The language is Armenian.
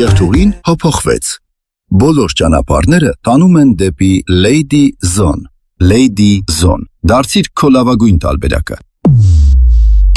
Երթուղին հափոխվեց։ Բոլոր ճանապարհները տանում են դեպի Lady Zone։ Lady Zone։ Դարձիր քո լավագույն տարբերակը։